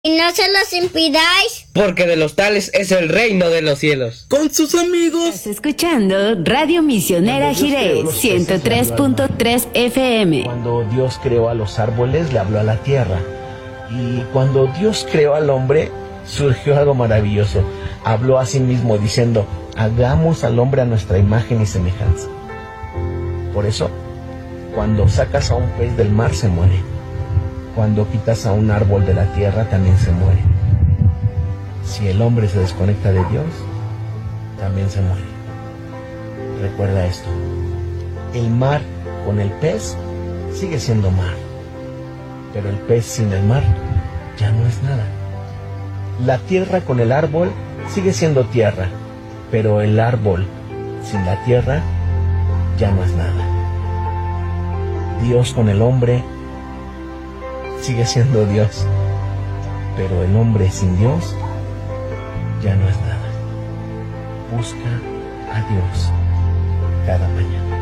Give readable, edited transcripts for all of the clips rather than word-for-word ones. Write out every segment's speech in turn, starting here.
Y no se los impidáis, porque de los tales es el reino de los cielos. Con sus amigos. Estás escuchando Radio Misionera Jiré, 103.3 FM. Cuando Dios creó a los árboles, le habló a la tierra. Y cuando Dios creó al hombre, surgió algo maravilloso. Habló a sí mismo diciendo: hagamos al hombre a nuestra imagen y semejanza. Por eso, cuando sacas a un pez del mar, se muere. Cuando quitas a un árbol de la tierra, también se muere. Si el hombre se desconecta de Dios, también se muere. Recuerda esto: el mar con el pez sigue siendo mar, pero el pez sin el mar ya no es nada. La tierra con el árbol sigue siendo tierra, pero el árbol sin la tierra ya no es nada. Dios con el hombre sigue siendo Dios, pero el hombre sin Dios ya no es nada. Busca a Dios cada mañana.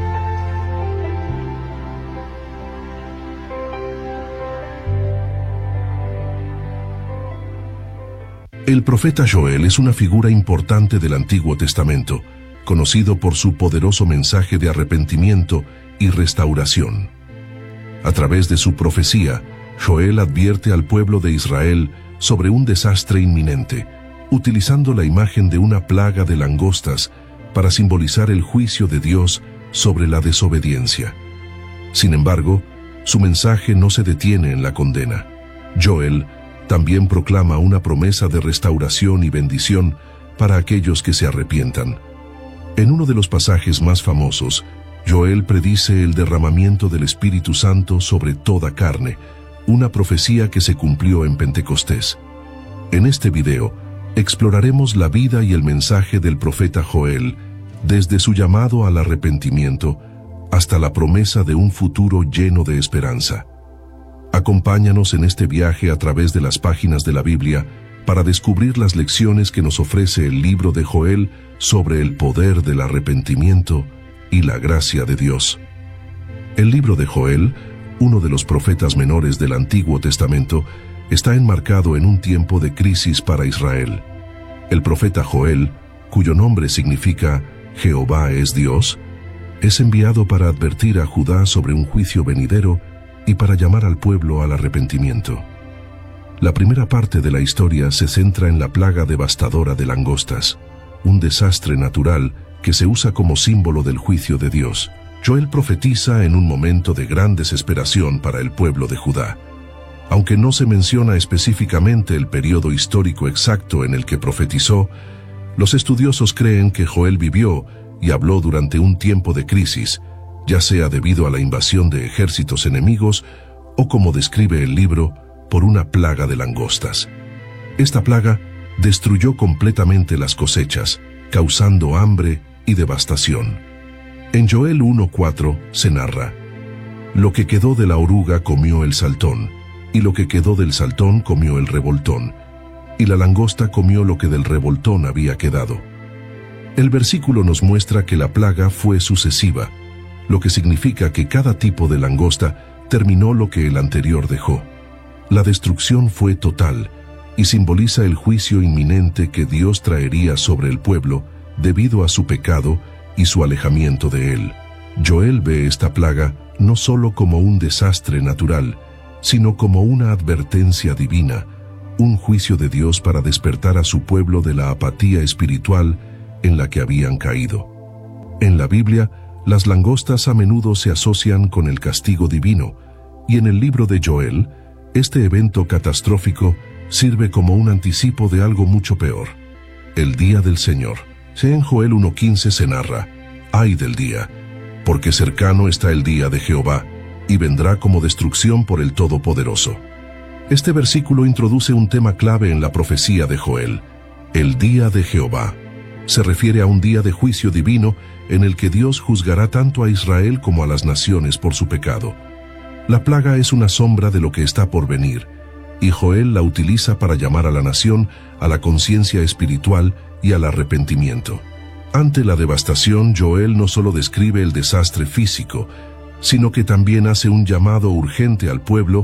El profeta Joel es una figura importante del Antiguo Testamento, conocido por su poderoso mensaje de arrepentimiento y restauración. A través de su profecía, Joel advierte al pueblo de Israel sobre un desastre inminente, utilizando la imagen de una plaga de langostas para simbolizar el juicio de Dios sobre la desobediencia. Sin embargo, su mensaje no se detiene en la condena. Joel también proclama una promesa de restauración y bendición para aquellos que se arrepientan. En uno de los pasajes más famosos, Joel predice el derramamiento del Espíritu Santo sobre toda carne, una profecía que se cumplió en Pentecostés. En este video, exploraremos la vida y el mensaje del profeta Joel, desde su llamado al arrepentimiento hasta la promesa de un futuro lleno de esperanza. Acompáñanos en este viaje a través de las páginas de la Biblia para descubrir las lecciones que nos ofrece el libro de Joel sobre el poder del arrepentimiento y la gracia de Dios. El libro de Joel, uno de los profetas menores del Antiguo Testamento, está enmarcado en un tiempo de crisis para Israel. El profeta Joel, cuyo nombre significa Jehová es Dios, es enviado para advertir a Judá sobre un juicio venidero y para llamar al pueblo al arrepentimiento. La primera parte de la historia se centra en la plaga devastadora de langostas, un desastre natural que se usa como símbolo del juicio de Dios. Joel profetiza en un momento de gran desesperación para el pueblo de Judá. Aunque no se menciona específicamente el periodo histórico exacto en el que profetizó, los estudiosos creen que Joel vivió y habló durante un tiempo de crisis, ya sea debido a la invasión de ejércitos enemigos o, como describe el libro, por una plaga de langostas. Esta plaga destruyó completamente las cosechas, causando hambre y devastación. En Joel 1:4 se narra: lo que quedó de la oruga comió el saltón, y lo que quedó del saltón comió el revoltón, y la langosta comió lo que del revoltón había quedado. El versículo nos muestra que la plaga fue sucesiva, lo que significa que cada tipo de langosta terminó lo que el anterior dejó. La destrucción fue total y simboliza el juicio inminente que Dios traería sobre el pueblo debido a su pecado y su alejamiento de él. Joel ve esta plaga no solo como un desastre natural, sino como una advertencia divina, un juicio de Dios para despertar a su pueblo de la apatía espiritual en la que habían caído. En la Biblia, las langostas a menudo se asocian con el castigo divino, y en el libro de Joel, este evento catastrófico sirve como un anticipo de algo mucho peor: el día del Señor. En Joel 1:15 se narra: «Ay del día, porque cercano está el día de Jehová, y vendrá como destrucción por el Todopoderoso». Este versículo introduce un tema clave en la profecía de Joel: el día de Jehová. Se refiere a un día de juicio divino en el que Dios juzgará tanto a Israel como a las naciones por su pecado. La plaga es una sombra de lo que está por venir, y Joel la utiliza para llamar a la nación a la conciencia espiritual y al arrepentimiento. Ante la devastación, Joel no solo describe el desastre físico, sino que también hace un llamado urgente al pueblo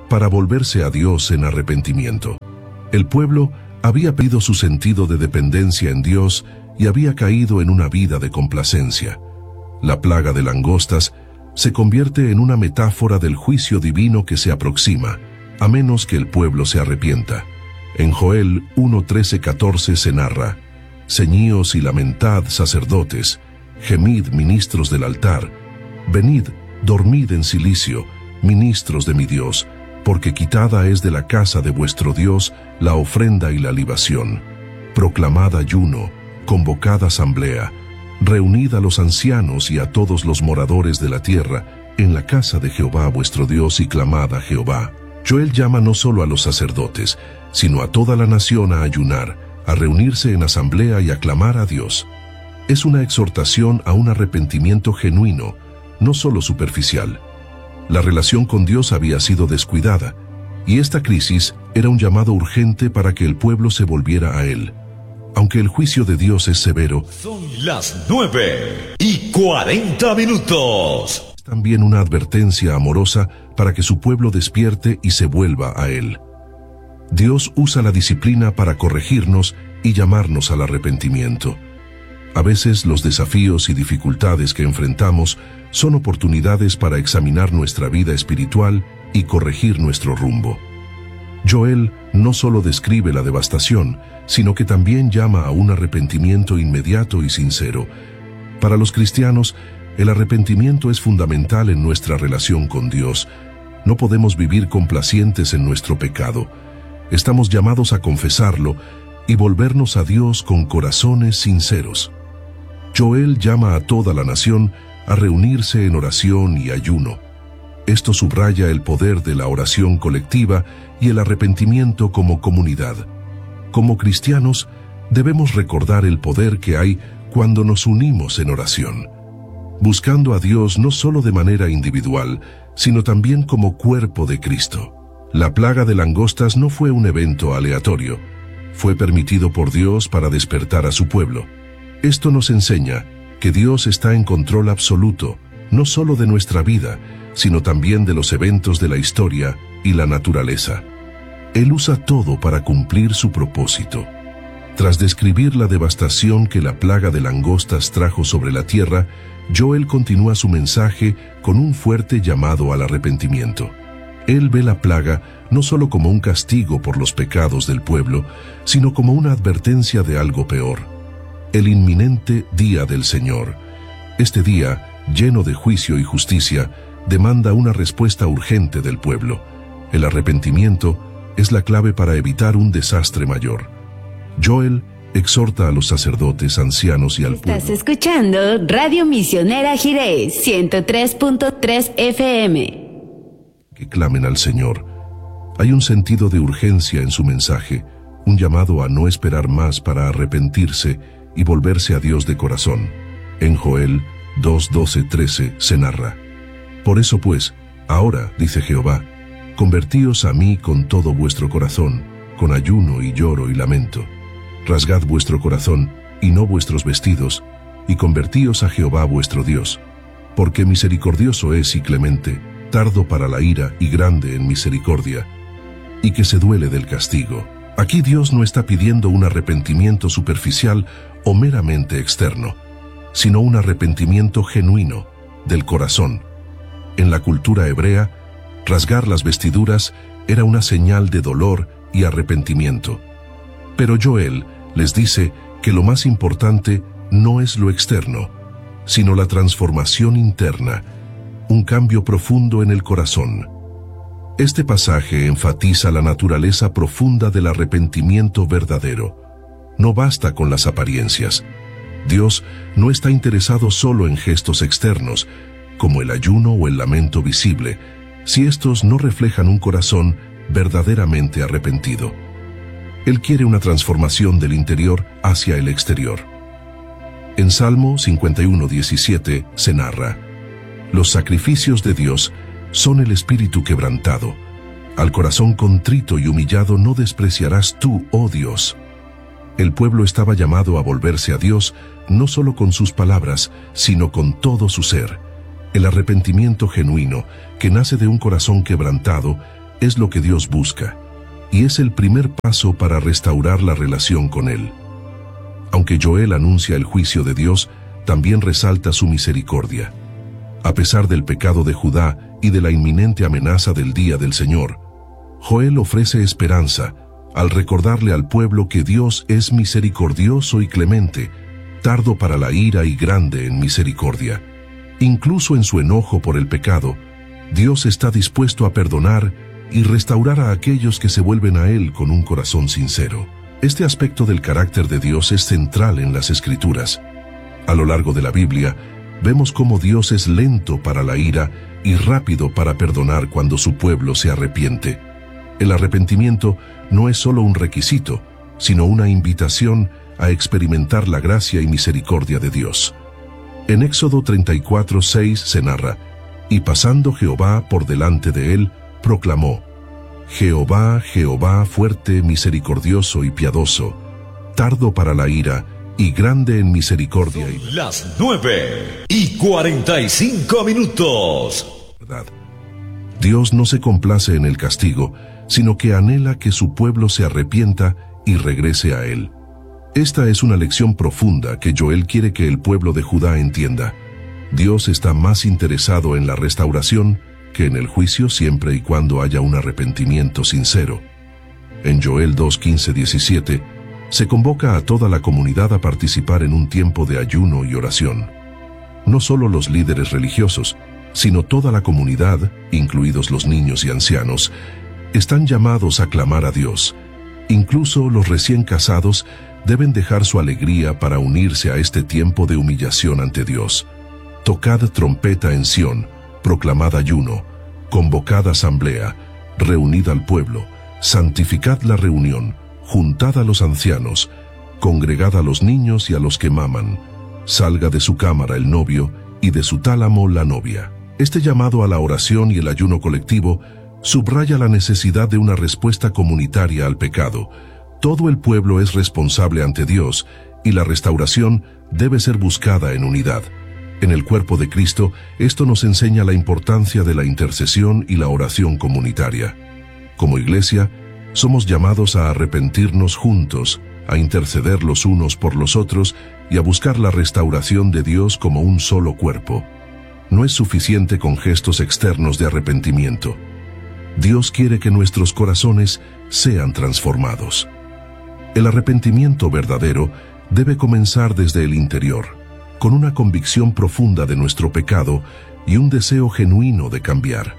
para volverse a Dios en arrepentimiento. El pueblo había perdido su sentido de dependencia en Dios y había caído en una vida de complacencia. La plaga de langostas se convierte en una metáfora del juicio divino que se aproxima, a menos que el pueblo se arrepienta. En Joel 1:13-14 se narra: «Ceñíos y lamentad, sacerdotes, gemid, ministros del altar, venid, dormid en cilicio, ministros de mi Dios, porque quitada es de la casa de vuestro Dios la ofrenda y la libación. Proclamad ayuno, convocad asamblea, reunid a los ancianos y a todos los moradores de la tierra en la casa de Jehová vuestro Dios y clamad a Jehová». Joel llama no solo a los sacerdotes, sino a toda la nación a ayunar, a reunirse en asamblea y a clamar a Dios. Es una exhortación a un arrepentimiento genuino, no solo superficial. La relación con Dios había sido descuidada, y esta crisis era un llamado urgente para que el pueblo se volviera a Él. Aunque el juicio de Dios es severo, son las 9:40. Es también una advertencia amorosa para que su pueblo despierte y se vuelva a Él. Dios usa la disciplina para corregirnos y llamarnos al arrepentimiento. A veces los desafíos y dificultades que enfrentamos son oportunidades para examinar nuestra vida espiritual y corregir nuestro rumbo. Joel no solo describe la devastación, sino que también llama a un arrepentimiento inmediato y sincero. Para los cristianos, el arrepentimiento es fundamental en nuestra relación con Dios. No podemos vivir complacientes en nuestro pecado. Estamos llamados a confesarlo y volvernos a Dios con corazones sinceros. Joel llama a toda la nación a reunirse en oración y ayuno. Esto subraya el poder de la oración colectiva y el arrepentimiento como comunidad. Como cristianos, debemos recordar el poder que hay cuando nos unimos en oración, buscando a Dios no solo de manera individual, sino también como cuerpo de Cristo. La plaga de langostas no fue un evento aleatorio, fue permitido por Dios para despertar a su pueblo. Esto nos enseña que Dios está en control absoluto, no solo de nuestra vida, sino también de los eventos de la historia y la naturaleza. Él usa todo para cumplir su propósito. Tras describir la devastación que la plaga de langostas trajo sobre la tierra, Joel continúa su mensaje con un fuerte llamado al arrepentimiento. Él ve la plaga no solo como un castigo por los pecados del pueblo, sino como una advertencia de algo peor: el inminente día del Señor. Este día, lleno de juicio y justicia, demanda una respuesta urgente del pueblo. El arrepentimiento es la clave para evitar un desastre mayor. Joel exhorta a los sacerdotes, ancianos y al pueblo. Estás escuchando Radio Misionera Jiré 103.3 FM. Que clamen al Señor. Hay un sentido de urgencia en su mensaje, un llamado a no esperar más para arrepentirse y volverse a Dios de corazón. En Joel 2:12-13 se narra: «Por eso pues, ahora, dice Jehová, convertíos a mí con todo vuestro corazón, con ayuno y lloro y lamento. Rasgad vuestro corazón y no vuestros vestidos, y convertíos a Jehová vuestro Dios, porque misericordioso es y clemente, tardo para la ira y grande en misericordia, y que se duele del castigo». Aquí Dios no está pidiendo un arrepentimiento superficial o meramente externo, sino un arrepentimiento genuino, del corazón. En la cultura hebrea, rasgar las vestiduras era una señal de dolor y arrepentimiento. Pero Joel les dice que lo más importante no es lo externo, sino la transformación interna, un cambio profundo en el corazón. Este pasaje enfatiza la naturaleza profunda del arrepentimiento verdadero. No basta con las apariencias. Dios no está interesado solo en gestos externos, como el ayuno o el lamento visible, si estos no reflejan un corazón verdaderamente arrepentido. Él quiere una transformación del interior hacia el exterior. En Salmo 51:17 se narra: «Los sacrificios de Dios son el espíritu quebrantado. Al corazón contrito y humillado no despreciarás tú, oh Dios». El pueblo estaba llamado a volverse a Dios no solo con sus palabras, sino con todo su ser. El arrepentimiento genuino, que nace de un corazón quebrantado, es lo que Dios busca, y es el primer paso para restaurar la relación con Él. Aunque Joel anuncia el juicio de Dios, también resalta su misericordia. A pesar del pecado de Judá y de la inminente amenaza del día del Señor, Joel ofrece esperanza al recordarle al pueblo que Dios es misericordioso y clemente, tardo para la ira y grande en misericordia. Incluso en su enojo por el pecado, Dios está dispuesto a perdonar y restaurar a aquellos que se vuelven a Él con un corazón sincero. Este aspecto del carácter de Dios es central en las Escrituras. A lo largo de la Biblia, vemos cómo Dios es lento para la ira y rápido para perdonar cuando su pueblo se arrepiente. El arrepentimiento no es solo un requisito, sino una invitación a experimentar la gracia y misericordia de Dios. En Éxodo 34:6 se narra: «Y pasando Jehová por delante de él, proclamó: Jehová, Jehová, fuerte, misericordioso y piadoso, tardo para la ira y grande en misericordia». Las 9:45. Dios no se complace en el castigo, sino que anhela que su pueblo se arrepienta y regrese a Él. Esta es una lección profunda que Joel quiere que el pueblo de Judá entienda. Dios está más interesado en la restauración que en el juicio, siempre y cuando haya un arrepentimiento sincero. En Joel 2:15-17 se convoca a toda la comunidad a participar en un tiempo de ayuno y oración. No solo los líderes religiosos, sino toda la comunidad, incluidos los niños y ancianos, están llamados a clamar a Dios. Incluso los recién casados deben dejar su alegría para unirse a este tiempo de humillación ante Dios. Tocad trompeta en Sión, proclamad ayuno, convocad asamblea, reunid al pueblo, santificad la reunión, juntad a los ancianos, congregad a los niños y a los que maman, salga de su cámara el novio y de su tálamo la novia. Este llamado a la oración y el ayuno colectivo subraya la necesidad de una respuesta comunitaria al pecado. Todo el pueblo es responsable ante Dios y la restauración debe ser buscada en unidad. En el cuerpo de Cristo, esto nos enseña la importancia de la intercesión y la oración comunitaria. Como iglesia, somos llamados a arrepentirnos juntos, a interceder los unos por los otros y a buscar la restauración de Dios como un solo cuerpo. No es suficiente con gestos externos de arrepentimiento. Dios quiere que nuestros corazones sean transformados. El arrepentimiento verdadero debe comenzar desde el interior, con una convicción profunda de nuestro pecado y un deseo genuino de cambiar.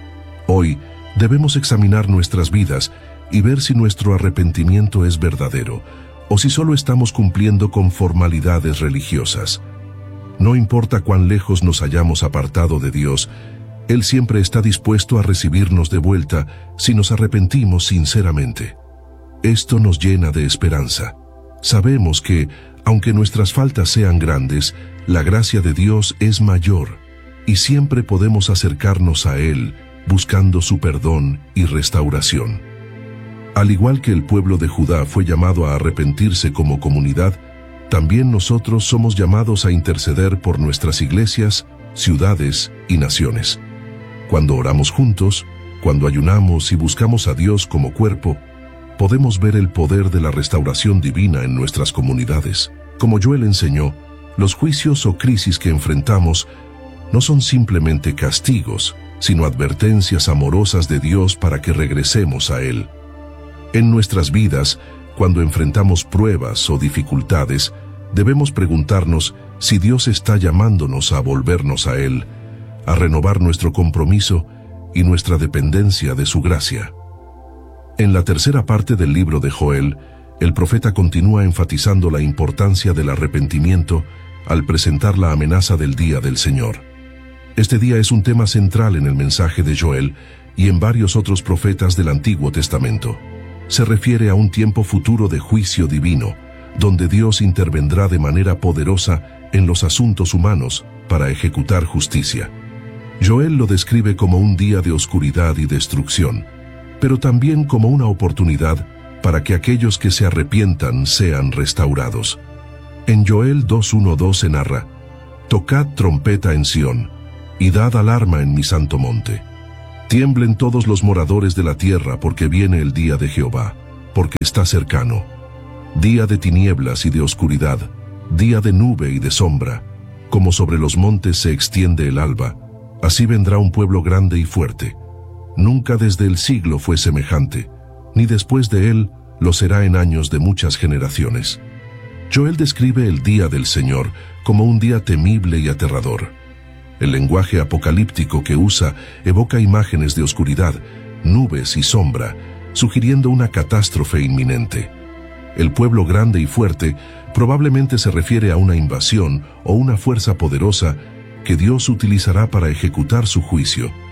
Hoy debemos examinar nuestras vidas y ver si nuestro arrepentimiento es verdadero o si solo estamos cumpliendo con formalidades religiosas. No importa cuán lejos nos hayamos apartado de Dios, Él siempre está dispuesto a recibirnos de vuelta si nos arrepentimos sinceramente. Esto nos llena de esperanza. Sabemos que, aunque nuestras faltas sean grandes, la gracia de Dios es mayor y siempre podemos acercarnos a Él buscando su perdón y restauración. Al igual que el pueblo de Judá fue llamado a arrepentirse como comunidad, también nosotros somos llamados a interceder por nuestras iglesias, ciudades y naciones. Cuando oramos juntos, cuando ayunamos y buscamos a Dios como cuerpo, podemos ver el poder de la restauración divina en nuestras comunidades. Como Joel enseñó, los juicios o crisis que enfrentamos no son simplemente castigos, sino advertencias amorosas de Dios para que regresemos a Él. En nuestras vidas, cuando enfrentamos pruebas o dificultades, debemos preguntarnos si Dios está llamándonos a volvernos a Él, a renovar nuestro compromiso y nuestra dependencia de su gracia. En la tercera parte del libro de Joel, el profeta continúa enfatizando la importancia del arrepentimiento al presentar la amenaza del día del Señor. Este día es un tema central en el mensaje de Joel y en varios otros profetas del Antiguo Testamento. Se refiere a un tiempo futuro de juicio divino, donde Dios intervendrá de manera poderosa en los asuntos humanos para ejecutar justicia. Joel lo describe como un día de oscuridad y destrucción, pero también como una oportunidad para que aquellos que se arrepientan sean restaurados. En Joel 2:1-2 se narra: «Tocad trompeta en Sión, y dad alarma en mi santo monte. Tiemblen todos los moradores de la tierra, porque viene el día de Jehová, porque está cercano. Día de tinieblas y de oscuridad, día de nube y de sombra. Como sobre los montes se extiende el alba, así vendrá un pueblo grande y fuerte. Nunca desde el siglo fue semejante, ni después de él lo será en años de muchas generaciones. Joel describe el día del Señor como un día temible y aterrador. El lenguaje apocalíptico que usa evoca imágenes de oscuridad, nubes y sombra, sugiriendo una catástrofe inminente. El pueblo grande y fuerte probablemente se refiere a una invasión o una fuerza poderosa que Dios utilizará para ejecutar su juicio